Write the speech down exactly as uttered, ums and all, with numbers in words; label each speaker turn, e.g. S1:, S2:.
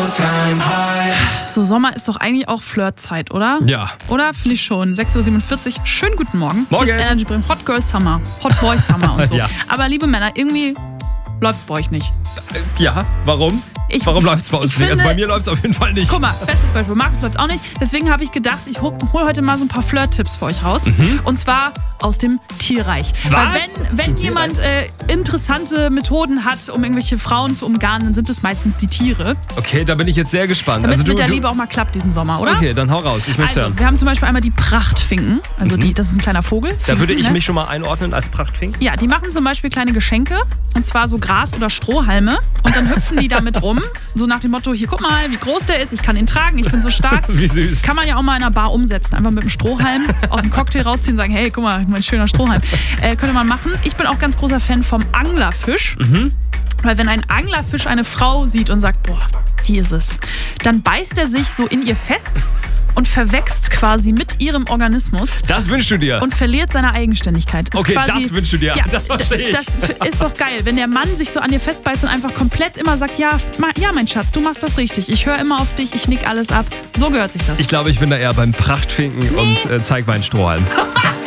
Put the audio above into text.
S1: all-time high.
S2: So, Sommer ist doch eigentlich auch Flirtzeit, oder?
S3: Ja.
S2: Oder? Finde ich schon. sechs Uhr siebenundvierzig. Schönen guten Morgen.
S3: Morgen.
S2: Hier ist Energy Bremen. Hot Girl Summer. Hot Boy Summer und so.
S3: Ja.
S2: Aber liebe Männer, irgendwie läuft's bei euch nicht.
S3: Ja, warum?
S2: Ich-
S3: warum läuft es bei uns
S2: ich
S3: nicht? Also
S2: finde-
S3: bei mir läuft es auf jeden Fall nicht.
S2: Guck mal, bestes Beispiel. Markus läuft's auch nicht. Deswegen habe ich gedacht, ich hole hol heute mal so ein paar Flirt-Tipps für euch raus. Und zwar aus dem Tierreich.
S3: Was?
S2: Weil wenn, wenn
S3: Zum
S2: jemand äh, interessante Methoden hat, um irgendwelche Frauen zu umgarnen, dann sind es meistens die Tiere.
S3: Okay, da bin ich jetzt sehr gespannt.
S2: Damit es
S3: also
S2: mit
S3: du,
S2: der
S3: du,
S2: Liebe auch mal klappt diesen Sommer, oder?
S3: Okay, dann hau raus. Ich möchte
S2: Also,
S3: hören.
S2: wir haben zum Beispiel einmal die Prachtfinken. Also die, das ist ein kleiner Vogel.
S3: Da
S2: Finken,
S3: würde ich
S2: ne?
S3: mich schon mal einordnen als Prachtfink.
S2: Ja, die machen zum Beispiel kleine Geschenke. Und zwar so Gras oder Strohhalme. Und dann hüpfen die damit rum. So nach dem Motto, hier guck mal, wie groß der ist. Ich kann ihn tragen, ich bin so stark.
S3: Wie süß.
S2: Kann man ja auch mal in einer Bar umsetzen. Einfach mit einem Strohhalm aus dem Cocktail rausziehen und sagen, hey, guck mal, mein schöner Strohhalm. Äh, könnte man machen. Ich bin auch ganz großer Fan vom Anglerfisch.
S3: Mhm.
S2: Weil wenn ein Anglerfisch eine Frau sieht und sagt, boah, die ist es, dann beißt er sich so in ihr fest und verwächst quasi mit ihrem Organismus
S3: Das wünschst du dir.
S2: und verliert seine Eigenständigkeit. Ist
S3: Okay,
S2: quasi,
S3: das wünschst du dir.
S2: Ja,
S3: Das verstehe ich.
S2: Das ist doch geil, wenn der Mann sich so an dir festbeißt und einfach komplett immer sagt, ja, ma, ja mein Schatz, du machst das richtig. Ich höre immer auf dich, ich nick alles ab. So gehört sich das.
S3: Ich glaube, ich bin da eher beim Prachtfinken und äh, zeig meinen Strohhalm.